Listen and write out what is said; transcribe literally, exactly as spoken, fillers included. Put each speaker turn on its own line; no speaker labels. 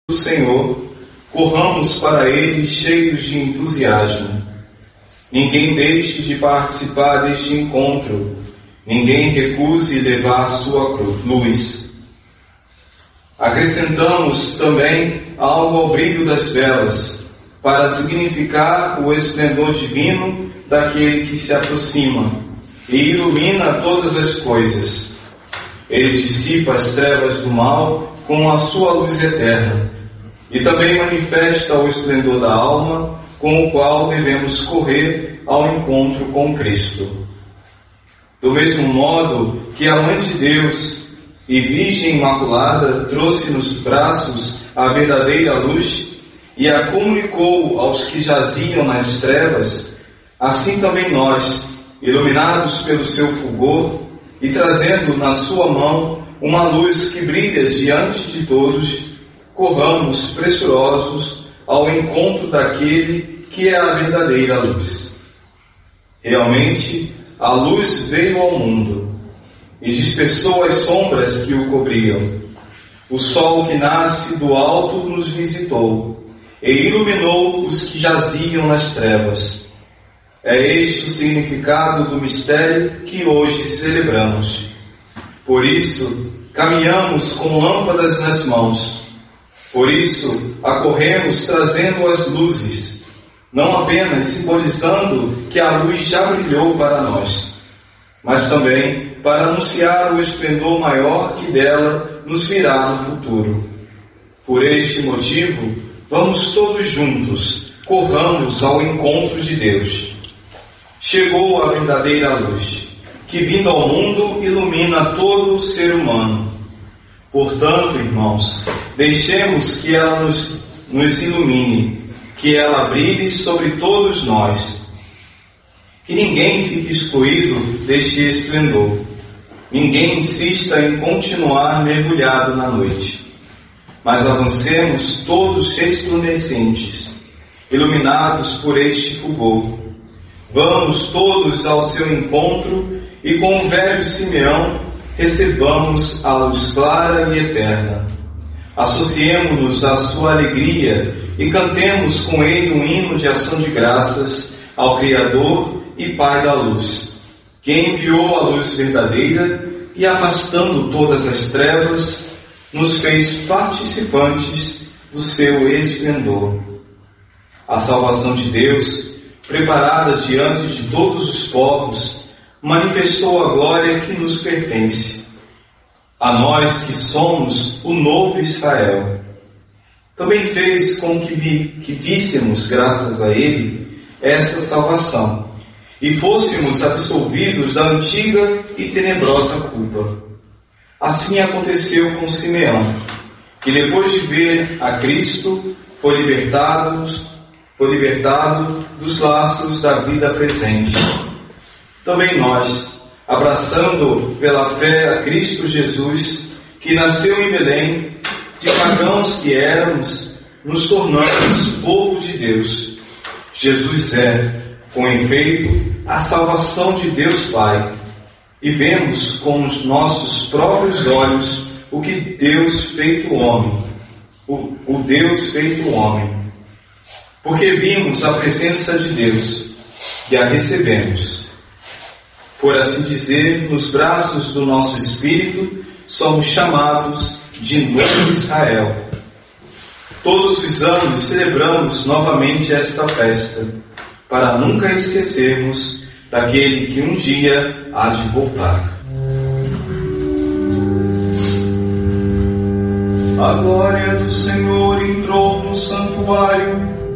do Senhor, corramos para Ele cheios de entusiasmo. Ninguém deixe de participar deste encontro, ninguém recuse levar sua luz. Acrescentamos também algo ao brilho das velas, para significar o esplendor divino daquele que se aproxima e ilumina todas as coisas. Ele dissipa as trevas do mal com a sua luz eterna e também manifesta o esplendor da alma, com o qual devemos correr ao encontro com Cristo. Do mesmo modo que a Mãe de Deus e Virgem Imaculada trouxe nos braços a verdadeira luz e a comunicou aos que jaziam nas trevas, assim também nós, iluminados pelo seu fulgor e trazendo na sua mão uma luz que brilha diante de todos, corramos pressurosos ao encontro daquele que é a verdadeira luz. Realmente, a luz veio ao mundo e dispersou as sombras que o cobriam. O sol que nasce do alto nos visitou e iluminou os que jaziam nas trevas. É este o significado do mistério que hoje celebramos. Por isso, caminhamos com lâmpadas nas mãos. Por isso, acorremos trazendo as luzes, não apenas simbolizando que a luz já brilhou para nós, mas também para anunciar o esplendor maior que dela nos virá no futuro. Por este motivo, vamos todos juntos, corramos ao encontro de Deus. Chegou a verdadeira luz, que vindo ao mundo ilumina todo o ser humano. Portanto, irmãos, deixemos que ela nos, nos ilumine, que ela brilhe sobre todos nós. Que ninguém fique excluído deste esplendor. Ninguém insista em continuar mergulhado na noite. Mas avancemos todos resplandecentes, iluminados por este fulgor. Vamos todos ao seu encontro e com o velho Simeão recebamos a luz clara e eterna. Associemo-nos à sua alegria e cantemos com ele um hino de ação de graças ao Criador e Pai da luz, que enviou a luz verdadeira e, afastando todas as trevas, nos fez participantes do seu esplendor. A salvação de Deus, preparada diante de todos os povos, manifestou a glória que nos pertence, a nós que somos o novo Israel. Também fez com que, vi, que víssemos, graças a Ele, essa salvação, e fôssemos absolvidos da antiga e tenebrosa culpa. Assim aconteceu com Simeão, que depois de ver a Cristo, foi libertado, foi libertado dos laços da vida presente. Também nós, abraçando pela fé a Cristo Jesus, que nasceu em Belém, de pagãos que éramos, nos tornamos povo de Deus. Jesus é, com efeito, a salvação de Deus Pai, e vemos com os nossos próprios olhos o que Deus feito homem, o, o Deus feito homem, porque vimos a presença de Deus e a recebemos. Por assim dizer, nos braços do nosso Espírito, somos chamados de novo Israel. Todos os anos celebramos novamente esta festa, para nunca esquecermos daquele que um dia há de voltar. A glória do Senhor entrou no santuário.